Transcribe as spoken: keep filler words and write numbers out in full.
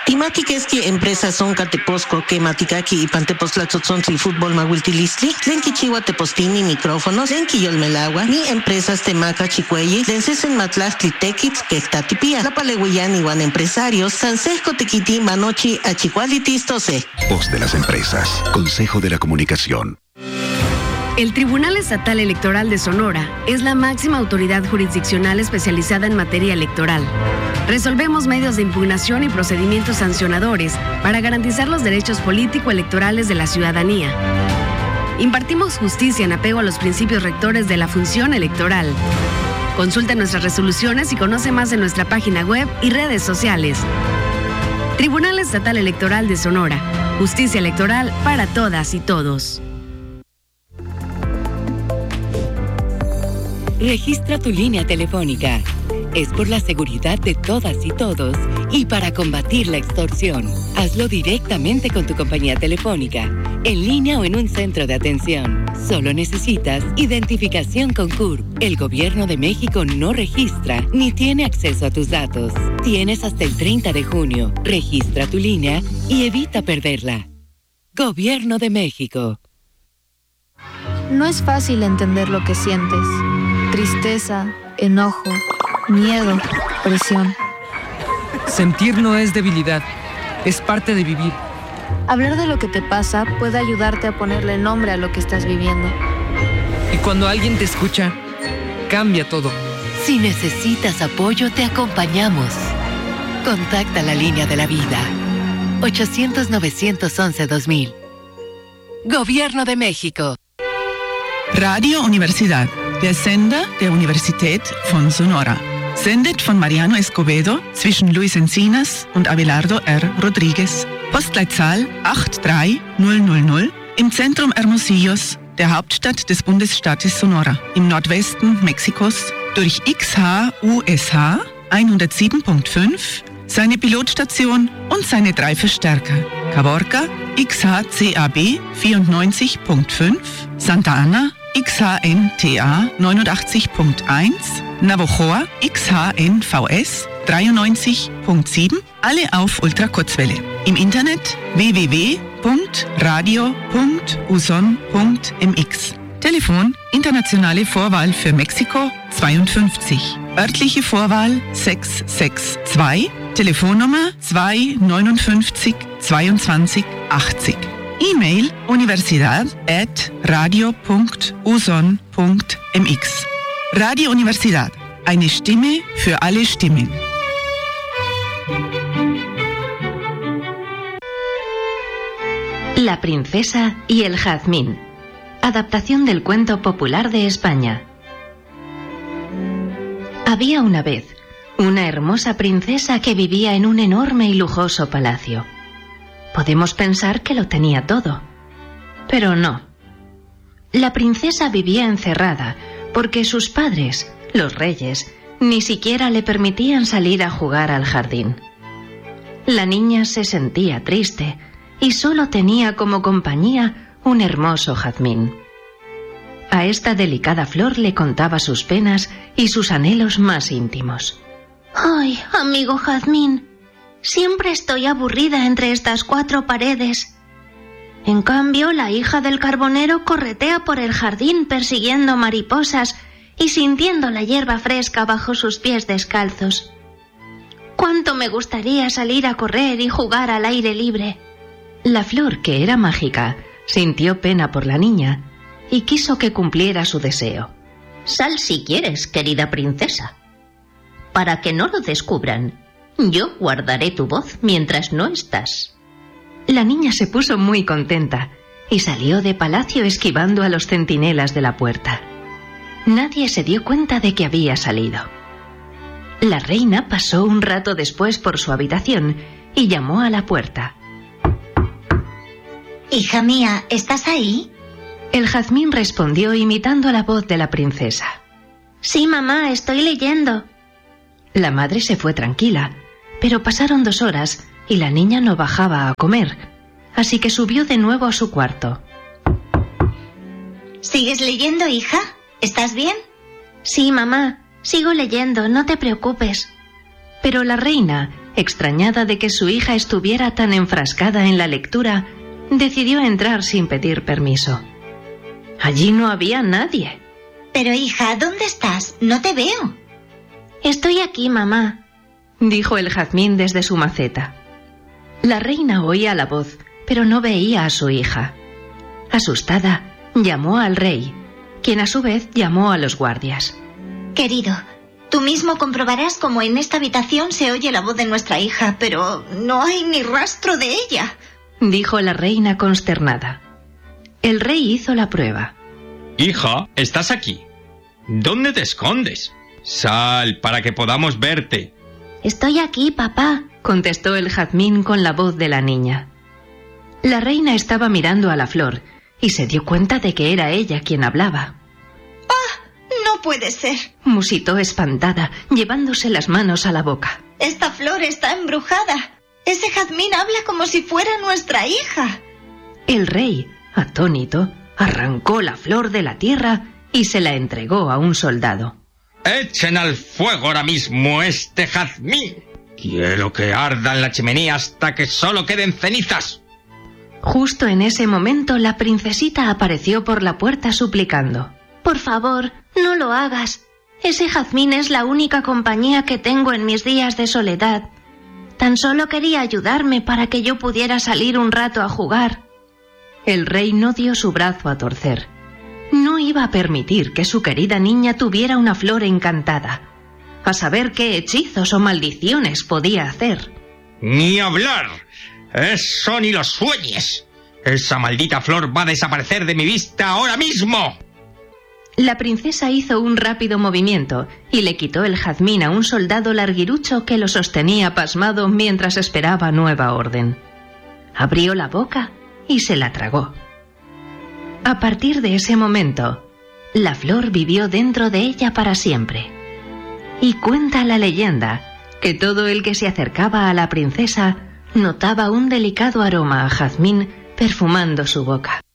Timaki keski empresas son Cateposco, que Matikaki y Pantepostlatzotzontli Fútbol Mahuiltilistli, Lenki Chihuahua Tepostini micrófonos, Lenki Yolmelagua, ni empresas Temaca Chicueyi, Lencesen Matlachtli Tequitz, Quectatipía, La Palehuillán igual empresarios, Sansesco Tequiti Manochi Achicualitistose. Voz de las empresas, Consejo de la Comunicación. El Tribunal Estatal Electoral de Sonora es la máxima autoridad jurisdiccional especializada en materia electoral. Resolvemos medios de impugnación y procedimientos sancionadores para garantizar los derechos político-electorales de la ciudadanía. Impartimos justicia en apego a los principios rectores de la función electoral. Consulta nuestras resoluciones y conoce más en nuestra página web y redes sociales. Tribunal Estatal Electoral de Sonora. Justicia electoral para todas y todos. Registra tu línea telefónica. Es por la seguridad de todas y todos y para combatir la extorsión. Hazlo directamente con tu compañía telefónica, en línea o en un centro de atención. Solo necesitas identificación con C U R P. El Gobierno de México no registra ni tiene acceso a tus datos. Tienes hasta el treinta de junio. Registra tu línea y evita perderla. Gobierno de México. No es fácil entender lo que sientes. Tristeza, enojo, miedo, presión. Sentir no es debilidad, es parte de vivir. Hablar de lo que te pasa puede ayudarte a ponerle nombre a lo que estás viviendo. Y cuando alguien te escucha, cambia todo. Si necesitas apoyo, te acompañamos. Contacta la línea de la vida. ochocientos, novecientos once, dos mil. Gobierno de México. Radio Universidad, der Sender der Universität von Sonora. Sendet von Mariano Escobedo zwischen Luis Encinas und Abelardo R. Rodriguez. Postleitzahl acht drei null null null im Zentrum Hermosillos, der Hauptstadt des Bundesstaates Sonora, im Nordwesten Mexikos, durch X H U S H hundertsieben Komma fünf, seine Pilotstation und seine drei Verstärker. Caborca X H C A B vierundneunzig Komma fünf, Santa Ana X H N T A neunundachtzig Komma eins, Navojoa X H N V S dreiundneunzig Komma sieben, alle auf Ultrakurzwelle. Im Internet w w w punkt radio punkt uson punkt m x. Telefon internationale Vorwahl für Mexiko zweiundfünfzig, örtliche Vorwahl sechs sechs zwei, Telefonnummer zwei neunundfünfzig zweiundzwanzig achtzig. E-Mail universidad at radio punkt uson punkt m x. Radio Universidad, eine Stimme für alle Stimmen. La princesa y el jazmín. Adaptación del cuento popular de España. Había una vez una hermosa princesa que vivía en un enorme y lujoso palacio. Podemos pensar que lo tenía todo, pero no. La princesa vivía encerrada porque sus padres, los reyes, ni siquiera le permitían salir a jugar al jardín. La niña se sentía triste y solo tenía como compañía un hermoso jazmín. A esta delicada flor le contaba sus penas y sus anhelos más íntimos. Ay, amigo jazmín, siempre estoy aburrida entre estas cuatro paredes. En cambio, la hija del carbonero corretea por el jardín persiguiendo mariposas y sintiendo la hierba fresca bajo sus pies descalzos. Cuánto me gustaría salir a correr y jugar al aire libre. La flor, que era mágica, sintió pena por la niña y quiso que cumpliera su deseo. Sal si quieres, querida princesa. Para que no lo descubran, yo guardaré tu voz mientras no estás. La niña se puso muy contenta y salió de palacio esquivando a los centinelas de la puerta. Nadie se dio cuenta de que había salido. La reina pasó un rato después por su habitación y llamó a la puerta. Hija mía, ¿estás ahí? El jazmín respondió imitando la voz de la princesa. Sí, mamá, estoy leyendo. La madre se fue tranquila, pero pasaron dos horas y la niña no bajaba a comer, así que subió de nuevo a su cuarto. ¿Sigues leyendo, hija? ¿Estás bien? Sí, mamá, sigo leyendo, no te preocupes. Pero la reina extrañada de que su hija estuviera tan enfrascada en la lectura, decidió entrar sin pedir permiso. Allí no había nadie. Pero hija, ¿dónde estás? No te veo. Estoy aquí, mamá, dijo el jazmín desde su maceta. La reina oía la voz, pero no veía a su hija. Asustada, llamó al rey, quien a su vez llamó a los guardias. Querido, tú mismo comprobarás cómo en esta habitación se oye la voz de nuestra hija, pero no hay ni rastro de ella, dijo la reina consternada. El rey hizo la prueba. Hija, estás aquí. ¿Dónde te escondes? Sal para que podamos verte. Estoy aquí, papá, contestó el jazmín con la voz de la niña. La reina estaba mirando a la flor y se dio cuenta de que era ella quien hablaba. ¡Ah! ¡No puede ser!, musitó espantada, llevándose las manos a la boca. Esta flor está embrujada. Ese jazmín habla como si fuera nuestra hija. El rey, atónito, arrancó la flor de la tierra y se la entregó a un soldado. ¡Echen al fuego ahora mismo este jazmín! Quiero que arda en la chimenea hasta que solo queden cenizas. Justo en ese momento la princesita apareció por la puerta suplicando. Por favor, no lo hagas. Ese jazmín es la única compañía que tengo en mis días de soledad. Tan solo quería ayudarme para que yo pudiera salir un rato a jugar. El rey no dio su brazo a torcer. No iba a permitir que su querida niña tuviera una flor encantada. A saber qué hechizos o maldiciones podía hacer. ¡Ni hablar! ¡Eso ni lo sueñes! ¡Esa maldita flor va a desaparecer de mi vista ahora mismo! La princesa hizo un rápido movimiento y le quitó el jazmín a un soldado larguirucho que lo sostenía pasmado mientras esperaba nueva orden. Abrió la boca y se la tragó. A partir de ese momento, la flor vivió dentro de ella para siempre. Y cuenta la leyenda que todo el que se acercaba a la princesa notaba un delicado aroma a jazmín perfumando su boca.